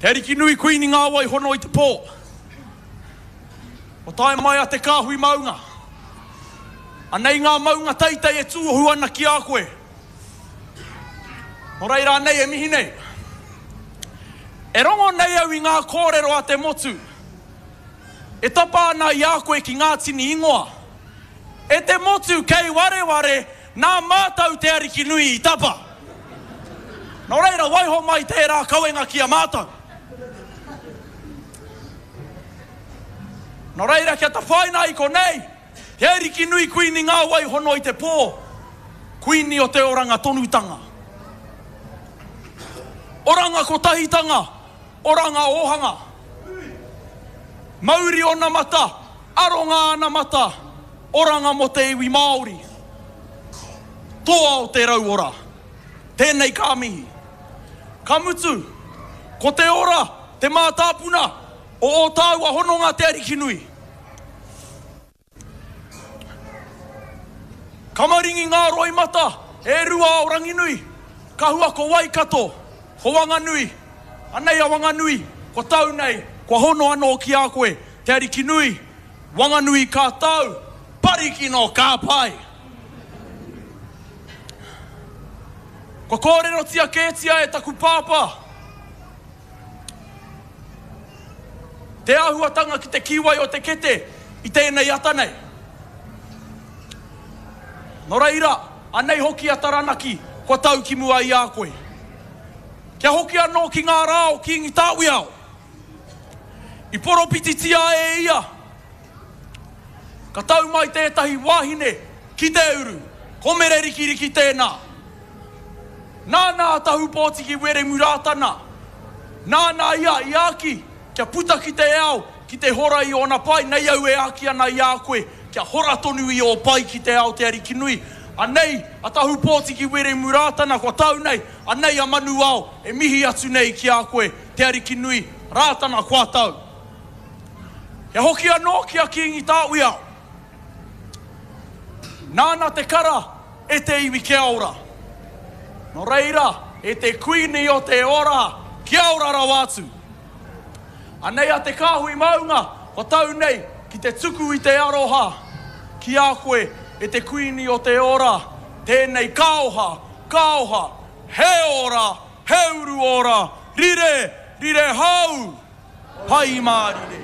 Te ariki nui kuini ngā wai hono I te pō. O tae mai a te kāhui maunga. Anei ngā maunga taitai e tūohu ana ki a koe. O reira nei e mihi nei. E rongo nei au I ngā kōrero a te motu. E tapa ana I a koe ki ngā tini ingoa. E te motu kei ware nā mātau te ariki nui I tapa. Nō reira waiho mai tērā kauenga ki a mātau. Nō reira kia ta whaina I konei, he ariki nui kuini ngā wai hono I te pō, kuini o te oranga tonutanga. Oranga ko tahitanga, oranga ohanga. Mauri o na mata, aronga ana mata, oranga mo te iwi Māori. Toa o te rauora, tēnei ka mihi. Ka mutu, ko te ora, te mātāpuna, o tāua hononga te ariki nui. Kamaringi ngā roi mata, e rua o rangi nui, ka hua ko Waikato, ko Wanganui, anei a Wanganui, ko tau nei, ko hono anō ki a koe, te ariki nui, Wanganui ka tau, parikino ka pai. Ko kōrero tia kētia e taku pāpā. Te āhuatanga ki te kiwai o te kete I tēnei ata nei. Nō reira, anei hoki a taranaki, ko tau ki mua I a koe. Kia hoki anō ki ngā rāo ki ngi tāui au. I poropiti tia e ia. Ka tau mai tētahi wāhine, ki te uru, komere rikiriki tēnā. Nāna tahu pōti ki were murātana. Nāna ia I aki, kia puta ki te ao, ki te hora I ona pai, nei au e aki ana I a koe, kia hora tonu I o pai ki te ao te ariki nui. Anei, a tahu pōti ki were murātana, ko tau nei, anei a manu ao, e mihi atu nei ki a koe, te ariki nui, rātana kua tau. He hoki anō ki a ki ngi tāui au. Nāna te kara, e te iwi ke aura. Nō reira, e te kuini o te ora, kia ora rawatu. Anei a te kāhui maunga, o tau nei, ki te tuku I te aroha, ki a koe, e te kuini o te ora, tēnei kaoha, he ora, he uru ora, rire hau, hai mārire.